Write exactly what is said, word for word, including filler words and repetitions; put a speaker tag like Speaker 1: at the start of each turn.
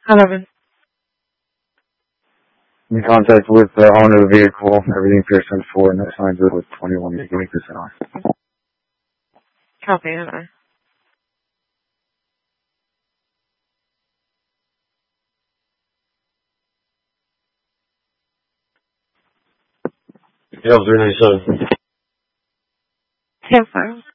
Speaker 1: eleven.
Speaker 2: In contact with the owner of the vehicle, everything appears ten four, and that signs it with twenty-one percent on.
Speaker 1: Copy, Anna.
Speaker 2: L three ninety-seven.
Speaker 1: ten five.